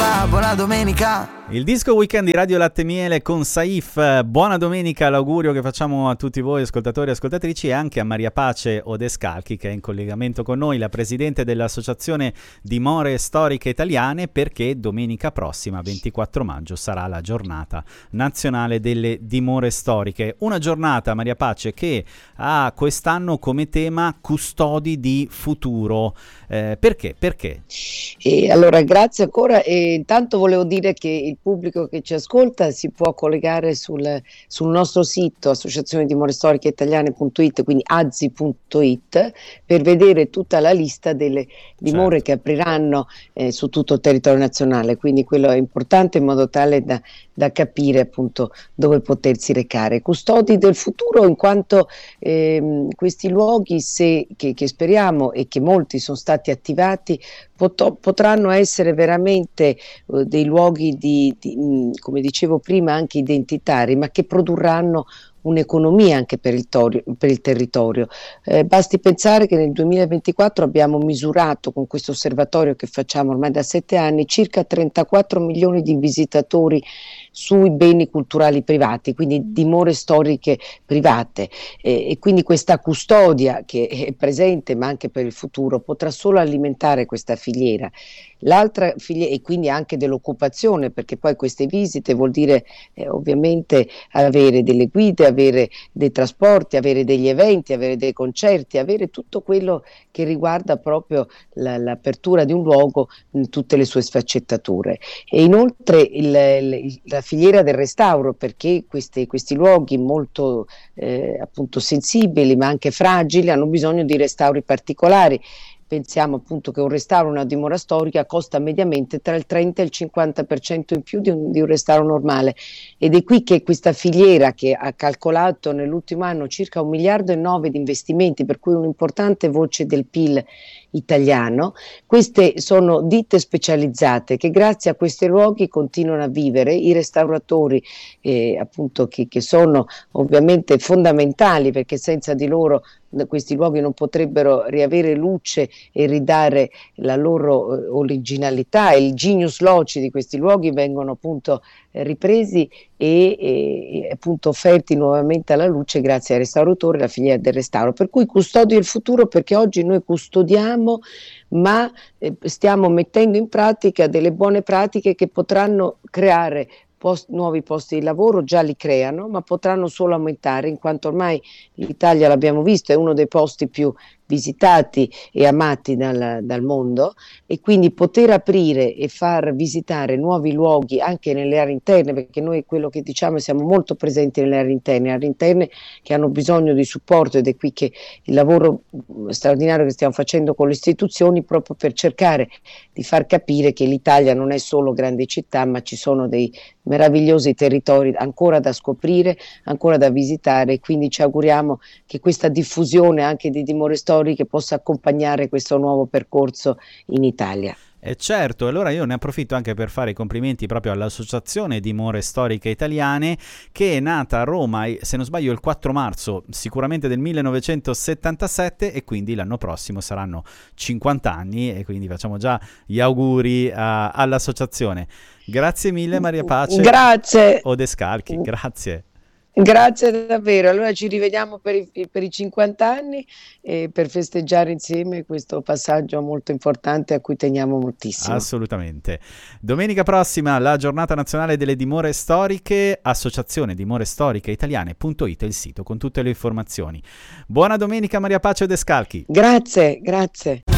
va, buona domenica. Il disco weekend di Radio Latte Miele con Saif. Buona domenica, l'augurio che facciamo a tutti voi ascoltatori e ascoltatrici, e anche a Maria Pace Odescalchi, che è in collegamento con noi, la presidente dell'Associazione Dimore Storiche Italiane, perché domenica prossima, 24 maggio, sarà la giornata nazionale delle dimore storiche. Una giornata, Maria Pace, che ha quest'anno come tema custodi di futuro. Perché? Allora, grazie ancora. E intanto volevo dire che il pubblico che ci ascolta si può collegare sul nostro sito associazionedimorestoricheitaliane.it, quindi azzi.it, per vedere tutta la lista delle dimore che apriranno su tutto il territorio nazionale, quindi quello è importante in modo tale da capire appunto dove potersi recare. Custodi del futuro, in quanto questi luoghi, che speriamo e che molti sono stati attivati, potranno essere veramente dei luoghi come dicevo prima, anche identitari, ma che produrranno un'economia anche per il territorio. Basti pensare che nel 2024 abbiamo misurato, con questo osservatorio che facciamo ormai da 7 anni, circa 34 milioni di visitatori sui beni culturali privati, quindi dimore storiche private, e quindi questa custodia che è presente ma anche per il futuro potrà solo alimentare questa filiera. L'altra filiera, e quindi anche dell'occupazione, perché poi queste visite vuol dire ovviamente avere delle guide, avere dei trasporti, avere degli eventi, avere dei concerti, avere tutto quello che riguarda proprio l'apertura di un luogo in tutte le sue sfaccettature. E inoltre la filiera del restauro, perché questi luoghi molto appunto sensibili ma anche fragili hanno bisogno di restauri particolari. Pensiamo appunto che un restauro, una dimora storica, costa mediamente tra il 30 e il 50% in più di un restauro normale, ed è qui che questa filiera, che ha calcolato nell'ultimo anno circa 1,9 miliardi di investimenti, per cui un'importante voce del PIL italiano, queste sono ditte specializzate che grazie a questi luoghi continuano a vivere. I restauratori appunto che sono ovviamente fondamentali, perché senza di loro questi luoghi non potrebbero riavere luce e ridare la loro originalità, e il genius loci di questi luoghi vengono appunto ripresi e appunto offerti nuovamente alla luce grazie ai restauratori, alla filiera del restauro. Per cui custodi del futuro, perché oggi noi custodiamo ma stiamo mettendo in pratica delle buone pratiche che potranno creare nuovi posti di lavoro, già li creano, ma potranno solo aumentare, in quanto ormai l'Italia, l'abbiamo visto, è uno dei posti più visitati e amati dal mondo, e quindi poter aprire e far visitare nuovi luoghi anche nelle aree interne, perché noi quello che diciamo è siamo molto presenti nelle aree interne che hanno bisogno di supporto, ed è qui che il lavoro straordinario che stiamo facendo con le istituzioni, proprio per cercare di far capire che l'Italia non è solo grandi città, ma ci sono dei meravigliosi territori ancora da scoprire, ancora da visitare, e quindi ci auguriamo che questa diffusione anche di dimore storiche possa accompagnare questo nuovo percorso in Italia. Certo, allora io ne approfitto anche per fare i complimenti proprio all'Associazione Dimore Storiche Italiane, che è nata a Roma, se non sbaglio il 4 marzo sicuramente del 1977, e quindi l'anno prossimo saranno 50 anni, e quindi facciamo già gli auguri all'associazione. Grazie mille Maria Pace. Grazie. Odescalchi, grazie. Grazie davvero, allora ci rivediamo per i 50 anni per festeggiare insieme questo passaggio molto importante a cui teniamo moltissimo. Assolutamente. Domenica prossima la giornata nazionale delle dimore storiche, associazione dimore storiche italiane.it è il sito con tutte le informazioni. Buona domenica Maria Pace Odescalchi. Grazie.